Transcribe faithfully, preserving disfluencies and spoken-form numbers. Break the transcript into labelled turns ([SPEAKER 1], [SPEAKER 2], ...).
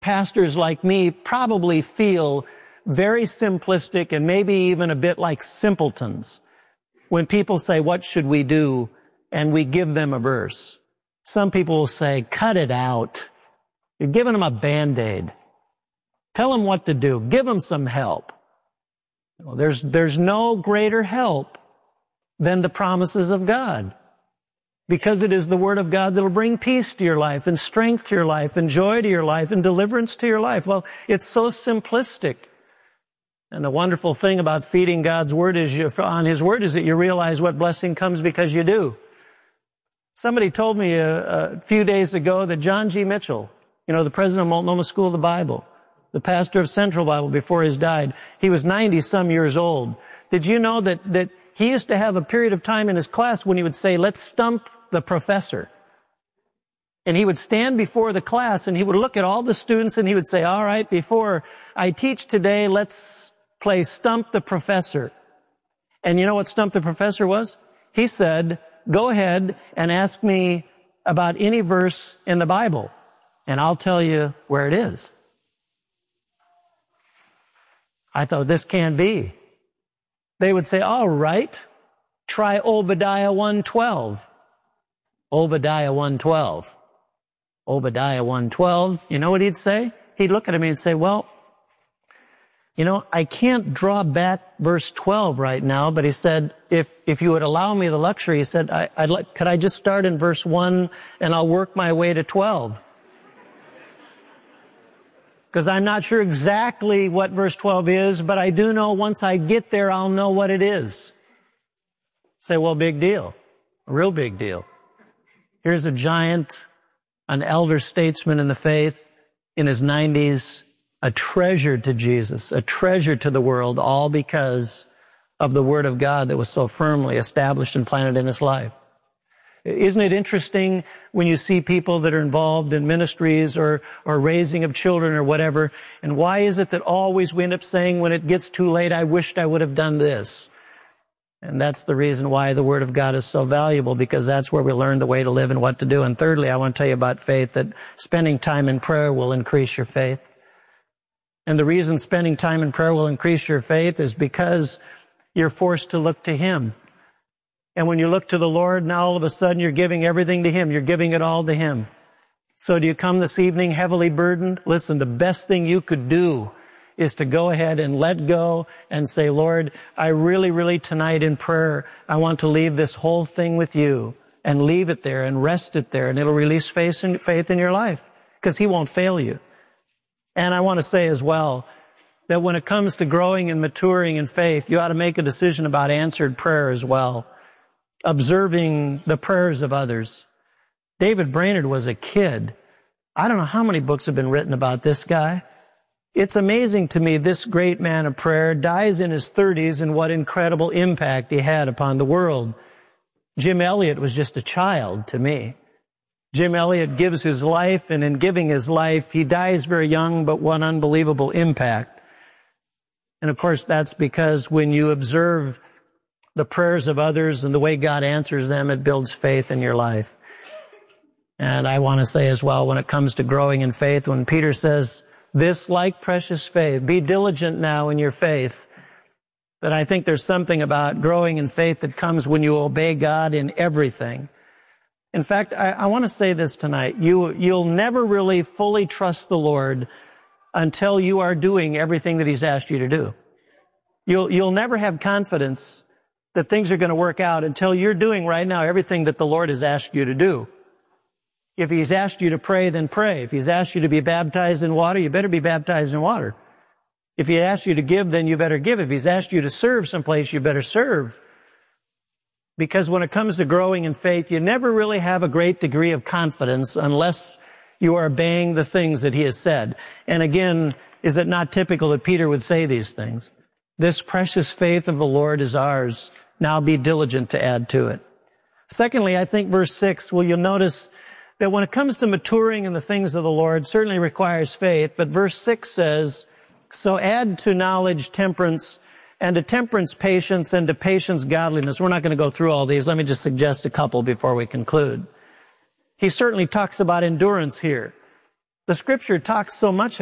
[SPEAKER 1] pastors like me probably feel very simplistic and maybe even a bit like simpletons when people say, what should we do? And we give them a verse. Some people will say, cut it out. You're giving them a Band-Aid. Tell them what to do. Give them some help. Well, there's, there's no greater help than the promises of God, because it is the Word of God that will bring peace to your life and strength to your life and joy to your life and deliverance to your life. Well, it's so simplistic. And the wonderful thing about feeding God's Word is you, on His Word is that you realize what blessing comes because you do. Somebody told me a, a few days ago that John G. Mitchell, you know, the president of Multnomah School of the Bible, the pastor of Central Bible before he died, he was ninety some years old. Did you know that, that he used to have a period of time in his class when he would say, let's stump the professor? And he would stand before the class and he would look at all the students and he would say, all right, before I teach today, let's play Stump the Professor. And you know what Stump the Professor was? He said, go ahead and ask me about any verse in the Bible, and I'll tell you where it is. I thought, this can't be. They would say, all right, try Obadiah one twelve. Obadiah one twelve. Obadiah one twelve. You know what he'd say? He'd look at me and say, well, you know, I can't draw back verse twelve right now, but he said, if, if you would allow me the luxury, he said, I, I'd like, could I just start in verse one and I'll work my way to twelve? Because I'm not sure exactly what verse twelve is, but I do know once I get there, I'll know what it is. Say, well, big deal. A real big deal. Here's a giant, an elder statesman in the faith, in his nineties, a treasure to Jesus, a treasure to the world, all because of the Word of God that was so firmly established and planted in his life. Isn't it interesting when you see people that are involved in ministries or, or raising of children or whatever, and why is it that always we end up saying when it gets too late, I wished I would have done this? And that's the reason why the Word of God is so valuable, because that's where we learn the way to live and what to do. And thirdly, I want to tell you about faith, that spending time in prayer will increase your faith. And the reason spending time in prayer will increase your faith is because you're forced to look to Him. And when you look to the Lord, now all of a sudden you're giving everything to Him. You're giving it all to Him. So do you come this evening heavily burdened? Listen, the best thing you could do is to go ahead and let go and say, Lord, I really, really tonight in prayer, I want to leave this whole thing with you, and leave it there and rest it there, and it'll release faith in, faith in your life, because He won't fail you. And I want to say as well that when it comes to growing and maturing in faith, you ought to make a decision about answered prayer as well. Observing the prayers of others. David Brainerd was a kid. I don't know how many books have been written about this guy. It's amazing to me, this great man of prayer dies in his thirties, and what incredible impact he had upon the world. Jim Elliot was just a child to me. Jim Elliot gives his life, and in giving his life, he dies very young, but what unbelievable impact. And of course, that's because when you observe the prayers of others and the way God answers them, it builds faith in your life. And I want to say as well, when it comes to growing in faith, when Peter says, this like precious faith, be diligent now in your faith, that I think there's something about growing in faith that comes when you obey God in everything. In fact, I, I want to say this tonight. You, you'll never really fully trust the Lord until you are doing everything that He's asked you to do. You'll, you'll never have confidence that things are going to work out until you're doing right now everything that the Lord has asked you to do. If He's asked you to pray, then pray. If He's asked you to be baptized in water, you better be baptized in water. If He asked you to give, then you better give. If He's asked you to serve someplace, you better serve. Because when it comes to growing in faith, you never really have a great degree of confidence unless you are obeying the things that He has said. And again, is it not typical that Peter would say these things? This precious faith of the Lord is ours. Now be diligent to add to it. Secondly, I think verse six, well, you'll notice that when it comes to maturing in the things of the Lord, certainly requires faith. But verse six says, so add to knowledge temperance, and to temperance patience, and to patience godliness. We're not going to go through all these. Let me just suggest a couple before we conclude. He certainly talks about endurance here. The scripture talks so much